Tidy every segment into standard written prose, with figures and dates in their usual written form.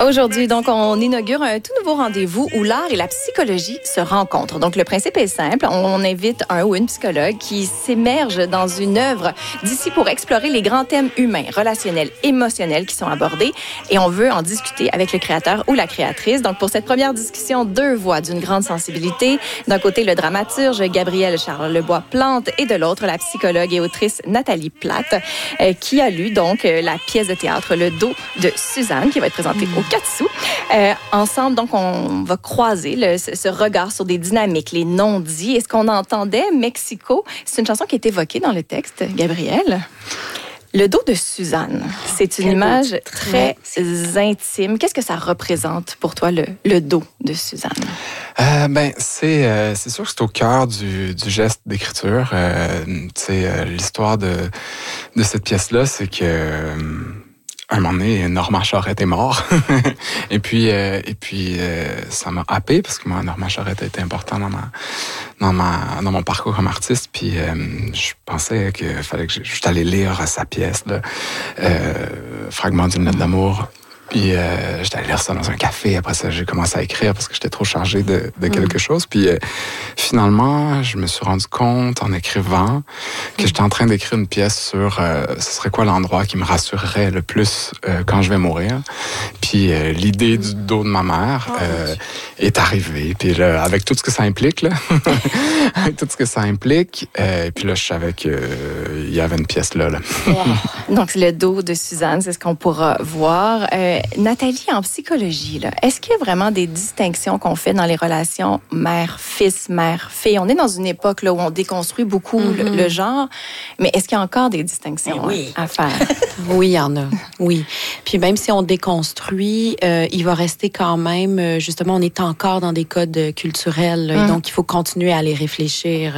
Aujourd'hui, donc, on inaugure un tout nouveau rendez-vous où l'art et la psychologie se rencontrent. Donc, le principe est simple. On invite un ou une psychologue qui s'immerge dans une œuvre d'ici pour explorer les grands thèmes humains, relationnels, émotionnels qui sont abordés. Et on veut en discuter avec le créateur ou la créatrice. Donc, pour cette première discussion, deux voix d'une grande sensibilité. D'un côté, le dramaturge Gabriel Charlebois-Plante et de l'autre, la psychologue et autrice Nathalie Plate, qui a lu donc la pièce de théâtre Le dos de Suzanne, qui va être présentée au Katsu. Ensemble, donc, on va croiser ce regard sur des dynamiques, les non-dits. Et ce qu'on entendait, Mexico, c'est une chanson qui est évoquée dans le texte, Gabriel. Le dos de Suzanne, c'est une image très intime. Qu'est-ce que ça représente pour toi, le dos de Suzanne? C'est sûr que c'est au cœur du geste d'écriture. L'histoire de cette pièce-là, c'est que un moment donné, Normand Charette est mort. et puis, ça m'a happé parce que moi, Normand Charette a été important dans mon parcours comme artiste. Puis, je pensais qu'il fallait que j'étais allé lire sa pièce, là, Fragment d'une lettre d'amour. Puis j'étais allé lire ça dans un café. Après ça, j'ai commencé à écrire parce que j'étais trop chargé de quelque chose. Puis finalement, je me suis rendu compte en écrivant que j'étais en train d'écrire une pièce sur ce serait quoi l'endroit qui me rassurerait le plus quand je vais mourir. Puis l'idée du dos de ma mère est arrivée. Puis là, avec tout ce que ça implique, là, avec tout ce que ça implique, et puis là, je savais qu'il y avait une pièce là. Donc, le dos de Suzanne, c'est ce qu'on pourra voir. Nathalie, en psychologie, là, est-ce qu'il y a vraiment des distinctions qu'on fait dans les relations mère-fils, mère-fille? On est dans une époque là, où on déconstruit beaucoup le genre, mais est-ce qu'il y a encore des distinctions à faire? Oui, il y en a. Oui. Puis même si on déconstruit, il va rester quand même, justement, on est encore dans des codes culturels, et donc il faut continuer à les réfléchir.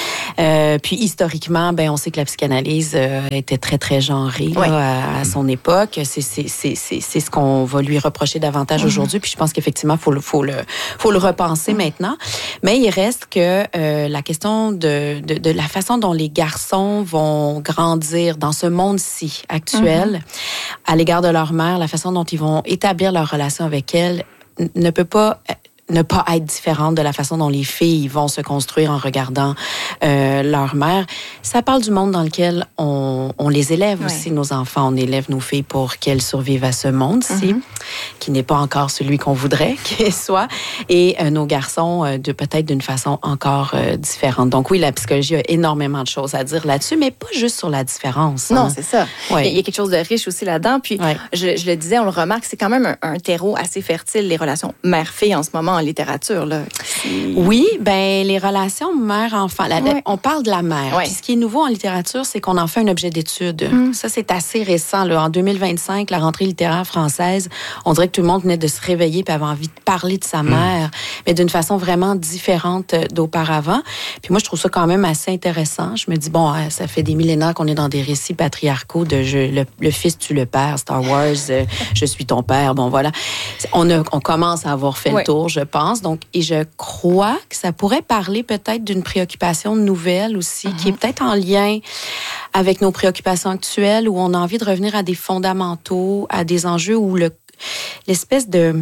Puis historiquement, on sait que la psychanalyse était très, très genrée à son époque. C'est ce qu'on va lui reprocher davantage aujourd'hui. Puis je pense qu'effectivement, faut le repenser maintenant. Mais il reste que la question de la façon dont les garçons vont grandir dans ce monde-ci actuel à l'égard de leur mère, la façon dont ils vont établir leur relation avec elle ne peut pas ne pas être différente de la façon dont les filles vont se construire en regardant leur mère. Ça parle du monde dans lequel on les élève aussi, nos enfants. On élève nos filles pour qu'elles survivent à ce monde-ci, qui n'est pas encore celui qu'on voudrait qu'il soit, et nos garçons peut-être d'une façon encore différente. Donc oui, la psychologie a énormément de choses à dire là-dessus, mais pas juste sur la différence. Non, c'est ça. Il y a quelque chose de riche aussi là-dedans. Puis je le disais, on le remarque, c'est quand même un terreau assez fertile, les relations mère-fille en ce moment en littérature, là. Oui, les relations mère-enfant. On parle de la mère. Puis ce qui est nouveau en littérature, c'est qu'on en fait un objet d'étude. Ça, c'est assez récent, là. En 2025, la rentrée littéraire française, on dirait que tout le monde venait de se réveiller et avait envie de parler de sa mère, mais d'une façon vraiment différente d'auparavant. Puis moi, je trouve ça quand même assez intéressant. Je me dis, ça fait des millénaires qu'on est dans des récits patriarcaux de le fils tue le père, Star Wars, je suis ton père. Bon, voilà. On commence à avoir fait le tour, je pense. Donc, et je crois que ça pourrait parler peut-être d'une préoccupation nouvelle aussi, qui est peut-être en lien avec nos préoccupations actuelles, où on a envie de revenir à des fondamentaux, à des enjeux où l'espèce de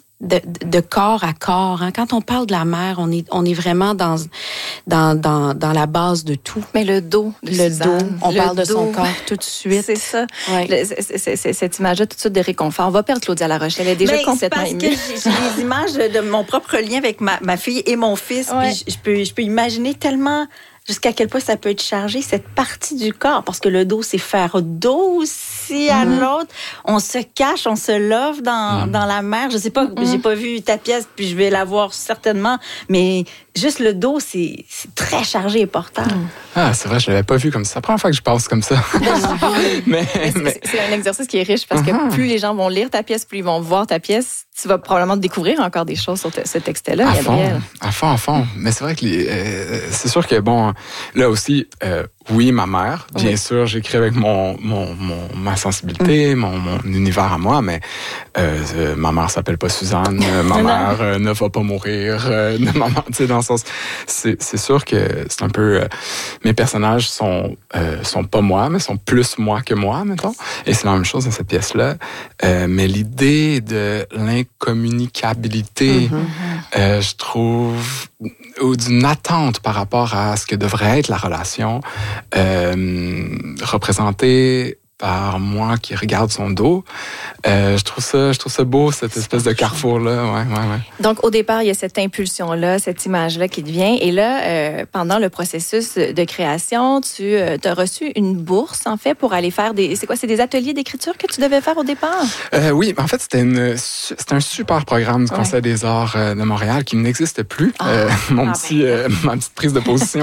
corps à corps. Quand on parle de la mère, on est vraiment dans la base de tout. Mais le dos de Suzanne, on parle de son corps tout de suite. C'est ça. C'est cette image-là tout de suite de réconfort. On va perdre Claudia Laroche. Elle est déjà complètement émue. J'ai les images de mon propre lien avec ma fille et mon fils. Puis je peux imaginer tellement jusqu'à quel point ça peut être chargé, cette partie du corps. Parce que le dos, c'est faire dos aussi à l'autre. On se cache, on se love dans la mer. Je sais pas, j'ai pas vu ta pièce, puis je vais la voir certainement. Mais juste le dos, c'est très chargé et portant. Ah, c'est vrai, je l'avais pas vu comme ça. C'est la première fois que je pense comme ça. C'est un exercice qui est riche parce que plus les gens vont lire ta pièce, plus ils vont voir ta pièce, tu vas probablement découvrir encore des choses sur ce texte-là, Gabriel. À fond. Mais c'est vrai que c'est sûr que, là aussi, oui, ma mère, bien sûr, j'écris avec ma sensibilité, mon univers à moi, mais ma mère s'appelle pas Suzanne, ma mère ne va pas mourir, tu sais, dans sens, c'est sûr que c'est un peu... mes personnages sont pas moi, mais sont plus moi que moi, mettons. Et c'est la même chose dans cette pièce-là. Mais l'idée de l'incommunicabilité, je trouve, ou d'une attente par rapport à ce que devrait être la relation, représentée par moi qui regarde son dos. Je trouve ça beau, cette espèce de carrefour-là. Ouais. Donc, au départ, il y a cette impulsion-là, cette image-là qui te vient. Et là, pendant le processus de création, tu as reçu une bourse, en fait, pour aller faire c'est des ateliers d'écriture que tu devais faire au départ? Oui, en fait, c'était un super programme du Conseil des arts de Montréal qui n'existe plus. Ma petite prise de position.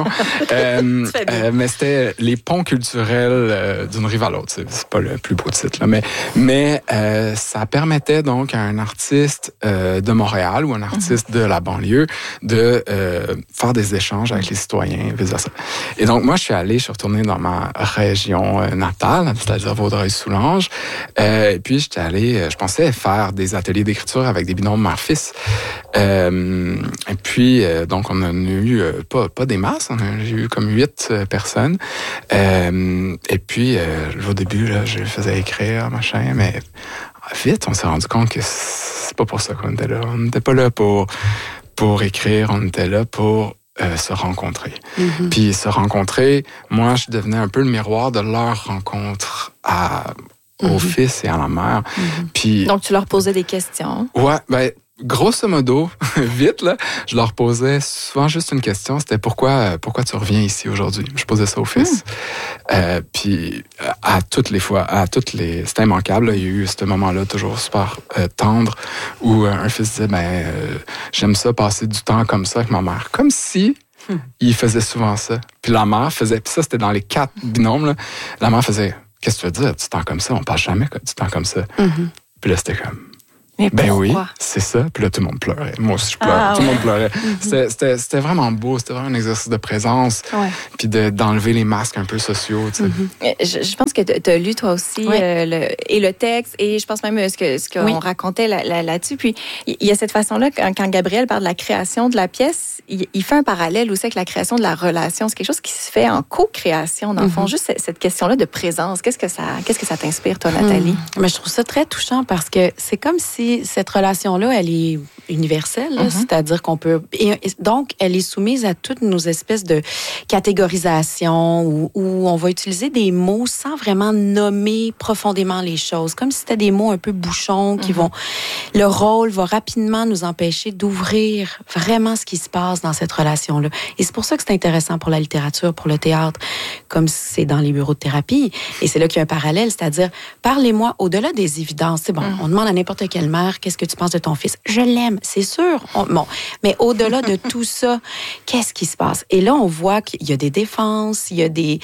Mais c'était les ponts culturels d'une rive à l'autre. C'est pas le plus beau titre, là, mais ça permettait donc à un artiste de Montréal ou un artiste de la banlieue de faire des échanges avec les citoyens, vice-versa. Et donc, moi, je suis retourné dans ma région natale, c'est-à-dire Vaudreuil-Soulanges, et puis je pensais faire des ateliers d'écriture avec des binômes mère-fils. Et puis, donc, on en a eu pas des masses, j'ai eu comme 8 personnes. Et puis, au début, là, je faisais écrire, machin, mais vite, on s'est rendu compte que c'est pas pour ça qu'on était là. On n'était pas là pour écrire, on était là pour se rencontrer. Puis se rencontrer, moi, je devenais un peu le miroir de leur rencontre au fils et à la mère. Puis, donc, tu leur posais des questions. Ouais, grosso modo, vite, là, je leur posais souvent juste une question, c'était pourquoi tu reviens ici aujourd'hui? Je posais ça au fils. Puis à toutes les fois, c'était immanquable, là, il y a eu ce moment-là toujours super tendre où un fils disait, j'aime ça passer du temps comme ça avec ma mère. Comme si il faisait souvent ça. Puis la mère faisait, puis ça c'était dans les 4 binômes, là, la mère faisait, qu'est-ce que tu veux dire, du temps comme ça? On passe jamais du temps comme ça. Puis là, c'était comme... Mais pourquoi? Oui, c'est ça. Puis là, tout le monde pleurait. Moi aussi, je pleurais. Tout le monde pleurait. C'était vraiment beau. C'était vraiment un exercice de présence. Puis d'enlever les masques un peu sociaux. Tu sais. Je pense que tu as lu, toi aussi, le texte. Et je pense même ce qu'on racontait là-dessus. Puis, il y a cette façon-là, quand Gabriel parle de la création de la pièce, il fait un parallèle aussi avec la création de la relation. C'est quelque chose qui se fait en co-création, dans le fond. Juste cette question-là de présence. Qu'est-ce que ça t'inspire, toi, Nathalie? Mais je trouve ça très touchant parce que c'est comme si cette relation-là, elle est universelle, c'est-à-dire qu'on peut... Et donc, elle est soumise à toutes nos espèces de catégorisations où on va utiliser des mots sans vraiment nommer profondément les choses, comme si c'était des mots un peu bouchons qui vont... Le rôle va rapidement nous empêcher d'ouvrir vraiment ce qui se passe dans cette relation-là. Et c'est pour ça que c'est intéressant pour la littérature, pour le théâtre, comme c'est dans les bureaux de thérapie. Et c'est là qu'il y a un parallèle, c'est-à-dire, parlez-moi au-delà des évidences. C'est bon, on demande à n'importe quelle mère, qu'est-ce que tu penses de ton fils? Je l'aime, c'est sûr. Mais au-delà de tout ça, qu'est-ce qui se passe? Et là, on voit qu'il y a des défenses, il y a il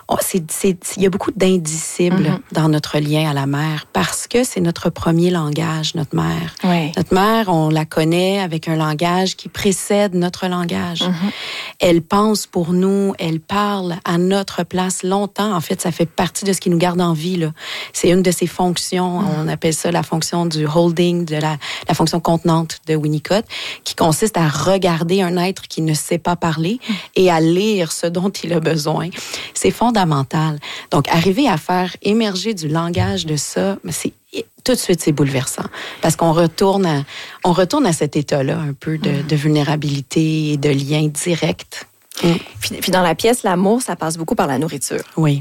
y a beaucoup d'indicibles dans notre lien à la mère parce que c'est notre premier langage, notre mère. Notre mère, on la connaît avec un langage qui précède notre langage. Elle pense pour nous, elle parle à notre place longtemps. En fait, ça fait partie de ce qui nous garde en vie, là. C'est une de ses fonctions. On appelle ça la fonction du holding, de la fonction contenante de Winnicott, qui consiste à regarder un être qui ne sait pas parler et à lire ce dont il a besoin. C'est fondamental. Donc, arriver à faire émerger du langage de ça, tout de suite, c'est bouleversant. Parce qu'on retourne à cet état-là, un peu de vulnérabilité et de lien direct. Puis dans la pièce, l'amour, ça passe beaucoup par la nourriture. Oui.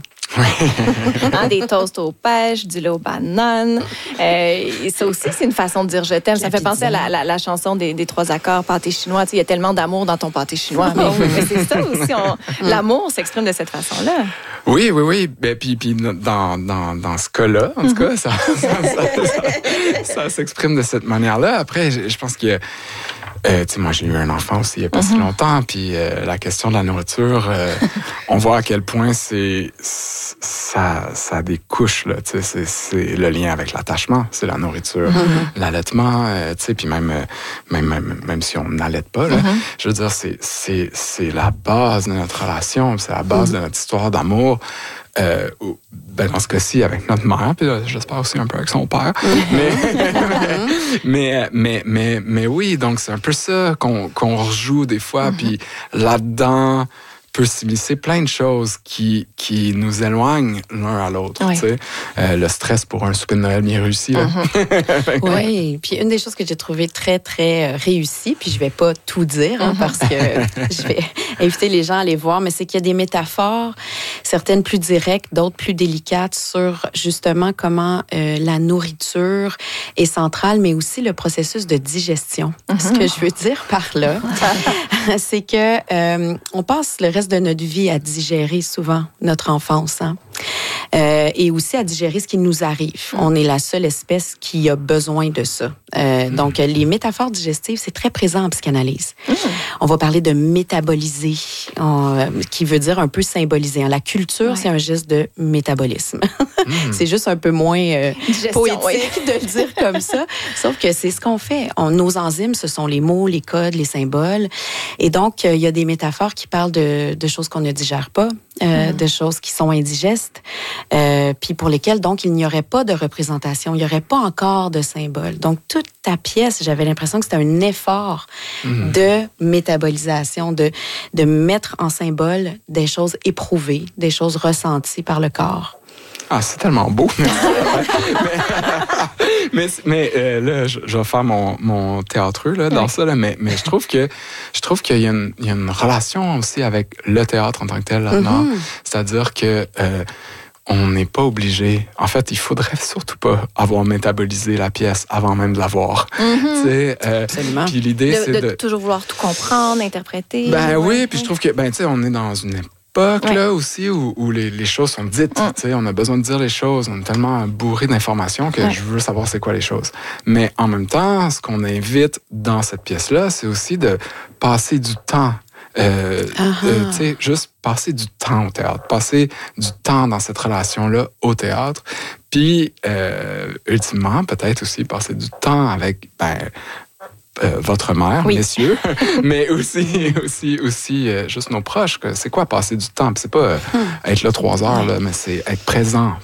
Des toasts aux pêches, du lait aux bananes. Et ça aussi, c'est une façon de dire je t'aime. Ça fait penser à la chanson des 3 accords, pâté chinois. Il y a tellement d'amour dans ton pâté chinois. Mais c'est ça aussi. L'amour s'exprime de cette façon-là. Oui. Puis dans ce cas-là, en tout cas, ça s'exprime de cette manière-là. Après, je pense qu'il y a... moi, j'ai eu un enfant aussi il n'y a pas si longtemps, puis la question de la nourriture, on voit à quel point ça a des couches, là, c'est le lien avec l'attachement, c'est la nourriture, l'allaitement, puis même si on n'allaite pas, là, je veux dire, c'est la base de notre relation, c'est la base de notre histoire d'amour. dans ce cas-ci, avec notre mère, puis là, j'espère aussi un peu avec son père. Mais oui, donc c'est un peu ça qu'on rejoue des fois, puis là-dedans peut s'immiscer plein de choses qui nous éloignent l'un à l'autre. Tu sais. Le stress pour un souper de Noël bien réussi. Oui, puis une des choses que j'ai trouvé très, très réussie, puis je vais pas tout dire, parce que je vais inviter les gens à aller voir, mais c'est qu'il y a des métaphores, certaines plus directes, d'autres plus délicates, sur justement comment la nourriture est centrale, mais aussi le processus de digestion. Ce que je veux dire par là, c'est que on passe le reste de notre vie à digérer souvent notre enfance, et aussi à digérer ce qui nous arrive. On est la seule espèce qui a besoin de ça. Donc, les métaphores digestives, c'est très présent en psychanalyse. On va parler de métaboliser, qui veut dire un peu symboliser. La culture, c'est un geste de métabolisme. C'est juste un peu moins poétique de le dire comme ça. Sauf que c'est ce qu'on fait. Nos enzymes, ce sont les mots, les codes, les symboles. Et donc, il y a des métaphores qui parlent de choses qu'on ne digère pas, de choses qui sont indigestes, puis pour lesquelles, donc, il n'y aurait pas de représentation, il n'y aurait pas encore de symbole. Donc, toute ta pièce, j'avais l'impression que c'était un effort de métabolisation, de mettre en symbole des choses éprouvées, des choses ressenties par le corps. Ah, c'est tellement beau. mais là, je vais faire mon théâtreux là, dans ça, là, mais je trouve qu'il y a une relation aussi avec le théâtre en tant que tel là-dedans. C'est-à-dire que on n'est pas obligé. En fait, il faudrait surtout pas avoir métabolisé la pièce avant même de la voir. Absolument. Puis l'idée, c'est de toujours vouloir tout comprendre, interpréter. Oui, puis je trouve que, tu sais, on est dans une époque là aussi où les choses sont dites. Tu sais, on a besoin de dire les choses. On est tellement bourré d'informations que je veux savoir c'est quoi les choses. Mais en même temps, ce qu'on invite dans cette pièce-là, c'est aussi de passer du temps. Tu sais, juste passer du temps au théâtre, passer du temps dans cette relation-là au théâtre, puis ultimement, peut-être aussi passer du temps avec votre mère, messieurs, mais aussi juste nos proches. C'est quoi passer du temps? Puis c'est pas être là 3 heures, là, mais c'est être présent